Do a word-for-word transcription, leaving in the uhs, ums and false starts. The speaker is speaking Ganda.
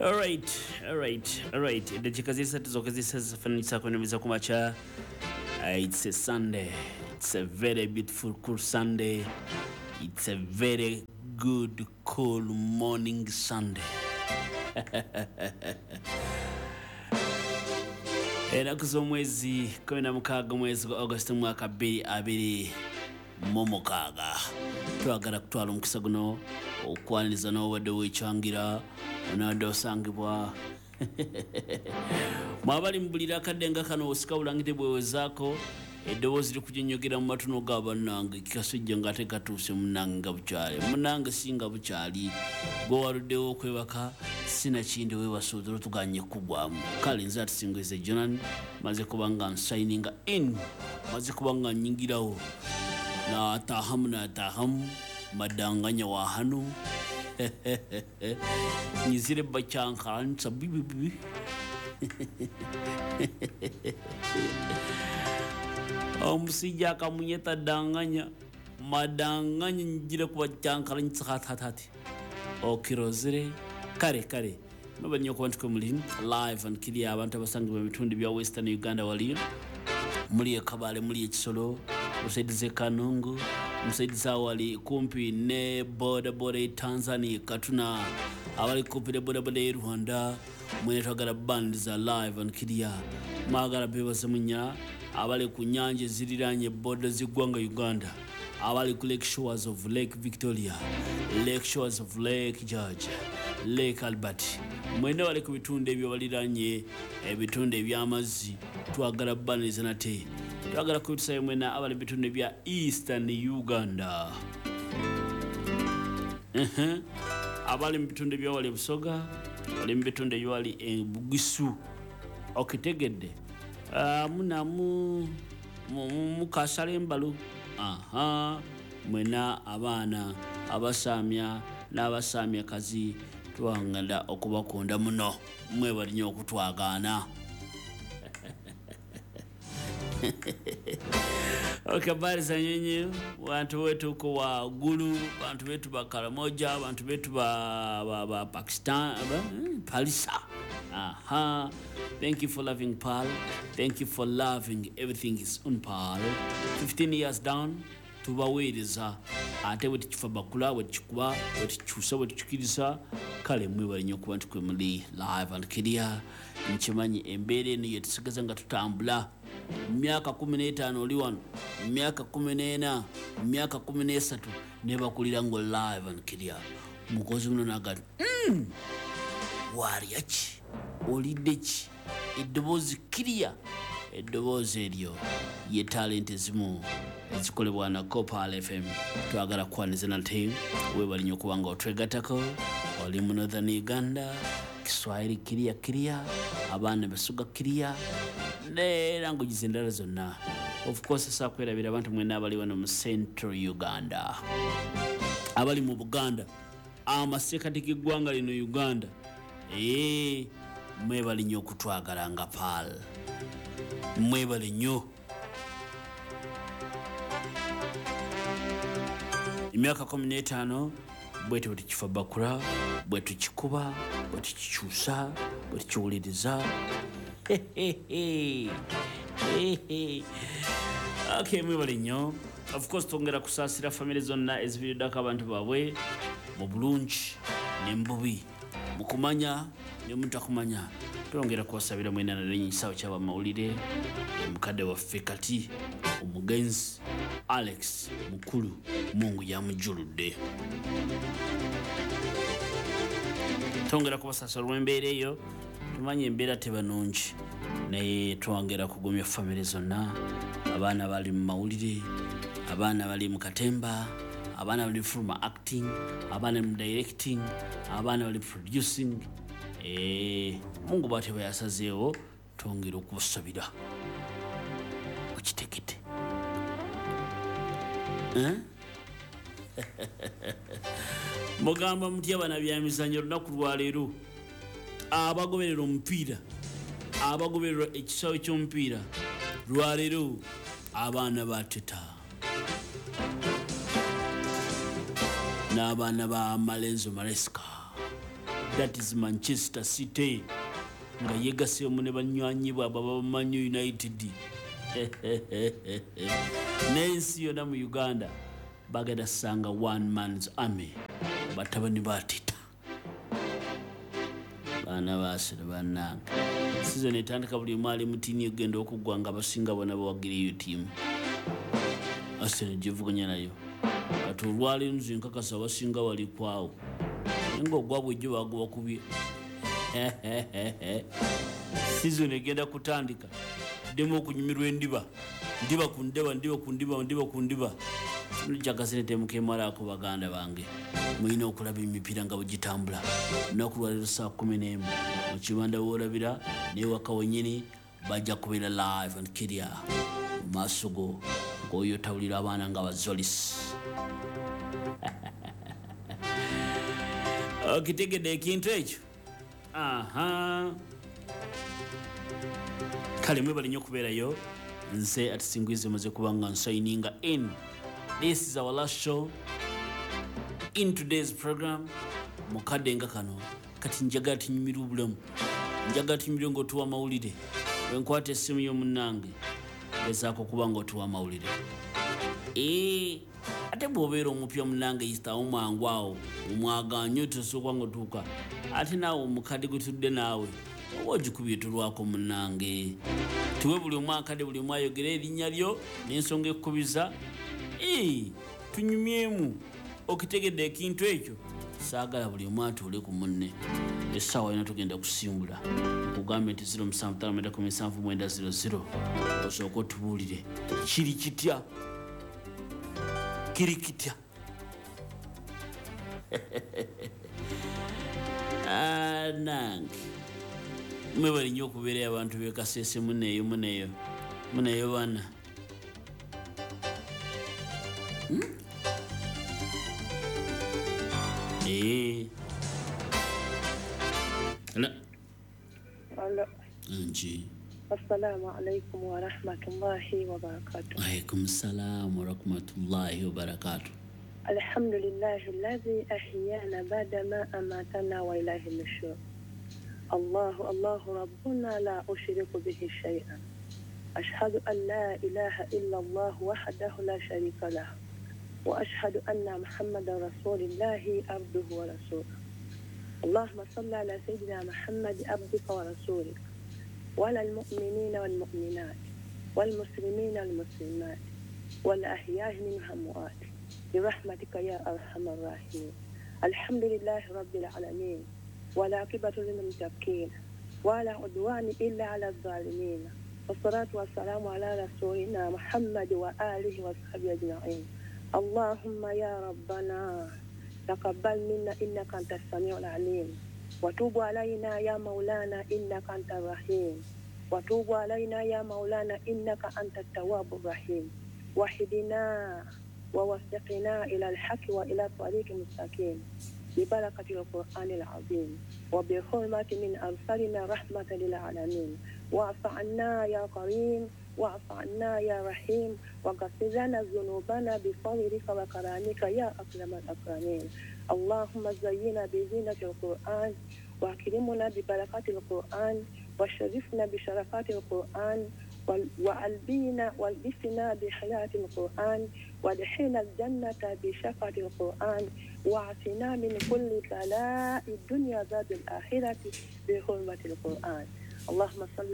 All right, all right, all right. Dakika zisatu zokezisa zifanisa kunemeza kumacha. Uh, it's a Sunday. It's a very beautiful, cool Sunday. It's a very good, cool morning Sunday. Enaku z'omwezi kumi na mukaaga mwezi gwa August mwaka bbiri abiri mu mukaaga. Twagala kutwala omukisa guno okwaniriza n'obadde weekyangira onaadde osangibwa mwabali mbulira akaddenga kano osika bulangite bwewezaako eddoboozi likujinyogera mu matuno ga bannange kikasujja ng'ate katuuse munnange nga bukyali munnange singa bukyali gwe waluddewo okwebaka sinakindi weewasuudiro tuganye kugwamu kale nze ati singweze jonan maze kuba nga nsigninga in maze kuba nga nnyingirawo naatahamu naatahamu madanganya wa hano nyizire bacyankaransa bibibi omusijja akamunyeta danganya madanganya njire kuba cyankaransa hathatati okirozire kare kare mabanya ko bantu muli live and kili abantu abasangibwa ebitundu bya Western Uganda wali muri ekabale muri ekisolo usaidize kanungu musaidiza wali kumpi ne boda boda Tanzania katuna abali kumpi ne boda boda Rwanda mwene twagala band za live and kili magala bebaze munya abali kunyanje ziriranye boda zigwanga Uganda abali ku Lake Shores of Lake Victoria, Lake Shores of Lake George, Lake Albert. Mwene wali ku bitundu ebyo baliranye ebitundu eby'amazzi twagala baniza nate. Twagala kuyitsa mwena abali bitundu ebya Eastern Uganda. Uh-huh. Abali bitundu ebya wali Busoga, wali bitundu ebya wali e Bugisu. Okitegedde. Ah uh, muna mu mu kasale mbalu. Aha, mwena abana abasamya n'abasamya kazi twanganda okubakunda muno mwe bali nnyo okutwagaana. Okay, bari zanyenye wantu wetu ko wa gulu bantu wetu ba Karamoja bantu wetu ba ba, ba Pakistan ba Palisa. Aha, thank you for loving Pal. Thank you for loving everything is on Pal. fifteen years down tubawiriza ate wetu kifa bakula wetu chikuba wetu chusa wetu chukiriza kale mwe bali nnyo kubantu kwe muli live and kidia nchimanyi embere ni yetusigaza nga tutambula myaka kumi n'etaano oli wano myaka kumi n'ena myaka kumi n'esatu ne bakulira ngo live and kidia mukozi muno naga mm wali achi olidde ki eddoboozi kiria eddoboozi eryo ye talent zimu ezikolebwa na Copal F M twagala kwaniza nate we bali nnyo kubanga otwegatako oli mu Northern Uganda Kiswahili kiria kiria abana basuga kiria ne language zendala zonna of course sa kwerabira abantu mwena abali wano mu Central Uganda abali mu Buganda amaseka tikigwanga lino Uganda eh mwe bali nnyo kutwagala nga Pal mwe bali nnyo imyaka kumi n'etaano bwetu bwetu kifa bakura bwetu kikuba bwetu kikyusa bwetu kiwuliriza. Okay, mwe bali nnyo of course tongera kusaasira family zonna eziviridako abantu baabwe mu bulungi n'embubi mu kumanya ne mutakumanya tongera kuwasabira mwena n'enyisawo kyaba mawulire mukadde waffe kati omugenzi Alex mukulu Mungu yamujuludde tongera kubasasira olw'embeera eyo tumanye embeera tebanungi naye twongera kugumya family zonna abaana bali mu mawulire abaana bali mu katemba abaana bali from acting abaana mu directing abaana bali producing eh Mungu bate bayasazeewo tongera okubasabira ukitekete eh Mugamba mutya bana byamizanyo lunaku lwaleero abagoberera omupiira abagoberera ekisawo ky'omupiira lwaleero abaana bateta n'abaana ba Malenzo Maresca that is Manchester City nga yegase mu ne banywanyi bwabwe abamanyi United n'ensi yonna mu Uganda bagenda sanga one man's army batabani batita baana baasira bannange season etandika buli mwali mutiini egenda okuggwa nga abasinga bona bawagira eyo ttiimu Arsenal gyevuganya nayo ati olwali nzi nkakasa abasinga wali kwawo nga ogwabwe ejjo bagubakubye season egenda kutandika demu okunyumirwa endiba ndiba ku ndiba ndiba ku ndiba ndiba ku ndiba njakasine temukemalaako baganda bange mulina okulaba emipiira nga bugitambula lunaku lwaleero saa kumi n'emu mu kibanda woolabira newaka wenyini bajja kubeera live and clear mu maaso go ng'oyo tawulira abaana nga bazolis okitegedde ekintu ekyo aha kale mwe balinyo okubeerayo nze ati singwize maze kuba nga nsigninga in. This is our last show in today's program. Mukadde nga kano kati njagala tinyumira obulamu njagala tinyumira ng'otuwa amawulire wenkwata essimu y'omunnange gezaako kuba ng'otuwa amawulire ee ate bw'obeera omupya munnange yisitawo mangu awo omwaganyo tosooka ng'otuuka ate naawe omukadde gwe tudde naawe oba ogikubye tulwako munnange tuwe buli omu akadde buli omu ayogera erinnya lyo n'ensonga ekkubiza ee tunyumyemu okitegedde ekintu ekyo saagala buli omu atuule ku munne essaawa yona tugenda kusimbula kugambe nti zero musanvu ttaano mwenda kumi nsanvu mwenda zero zero osooka otubuulire kiri kitya kiri kitya nange mwe balinyo okubeerayo abantu bekaseese muneeyo muneeyo muneeyo baana Eh. Hello. Hello. Anji. Assalamu alaikum wa rahmatullahi wa barakatuh. Wa alaikum salam wa rahmatullahi wa barakatuh. Alhamdulillahi alladhi ahyana ba'da ma amatana wa ilayhi nushur. Allahu Allahu rabbuna la ushriku bihi shay'an. Ashhadu an la ilaha illa Allah wahdahu la sharika lahu. وأشهد أن محمد رسول الله عبده ورسوله. اللهم صل على سيدنا محمد عبدك ورسولك وعلى المؤمنين والمؤمنات والمسلمين والمسلمات والأحياء منهم أموات برحمتك يا أرحم الراحمين. الحمد لله رب العالمين والعاقبة للمتقين ولا عدوان إلا على الظالمين والصلاة والسلام على رسولنا محمد وآله وصحبه أجمعين. اللهم يا ربنا تقبل منا إنك أنت السميع العليم وتوب علينا يا مولانا إنك أنت الرحيم وتوب علينا يا مولانا إنك أنت التواب الرحيم وحدنا ووفقنا إلى الحق وإلى طريق مستقيم ببركة القرآن العظيم وبحرمة من أرسلنا رحمة للعالمين واعف عنا يا كريم واعف عنا يا رحيم وغفر لنا ذنوبنا بفضلك وكرامك يا أكرم الأكرمين. اللهم زينا بزينة القرآن واكرمنا ببركات القرآن وشرفنا بشرفات القرآن وألبينا والبسنا بحياة القرآن وادخلنا الجنة بشفاعة القرآن وعافنا من كل بلاء الدنيا ذات الآخرة بحرمة القرآن. اللهم صل